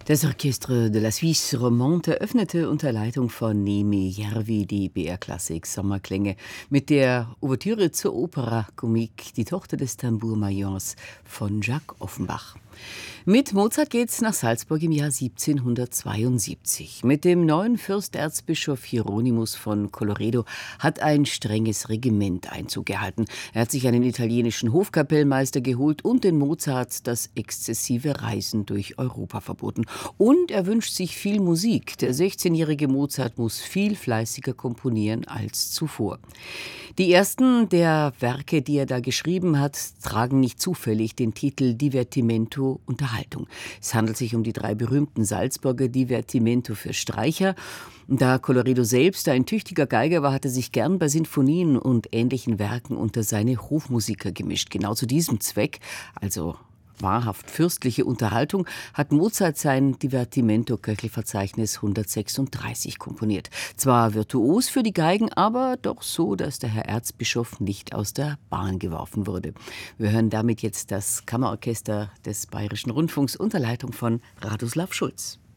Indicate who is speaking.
Speaker 1: Das Orchestre de la Suisse Romande eröffnete unter Leitung von Niemi Järvi die BR-Klassik Sommerklänge mit der Ouvertüre zur Opera Comique Die Tochter des Tambour-Majors von Jacques Offenbach. Mit Mozart geht's nach Salzburg im Jahr 1772. Mit dem neuen Fürsterzbischof Hieronymus von Colloredo hat ein strenges Regiment Einzug gehalten. Er hat sich einen italienischen Hofkapellmeister geholt und den Mozart das exzessive Reisen durch Europa verboten. Und er wünscht sich viel Musik. Der 16-jährige Mozart muss viel fleißiger komponieren als zuvor. Die ersten der Werke, die er da geschrieben hat, tragen nicht zufällig den Titel Divertimento Unterhaltung. Es handelt sich um die 3 berühmten Salzburger Divertimento für Streicher. Da Colloredo selbst ein tüchtiger Geiger war, hat er sich gern bei Sinfonien und ähnlichen Werken unter seine Hofmusiker gemischt. Genau zu diesem Zweck, also wahrhaft fürstliche Unterhaltung, hat Mozart sein Divertimento-Köchelverzeichnis 136 komponiert. Zwar virtuos für die Geigen, aber doch so, dass der Herr Erzbischof nicht aus der Bahn geworfen wurde. Wir hören damit jetzt das Kammerorchester des Bayerischen Rundfunks unter Leitung von Radoslav Schulz.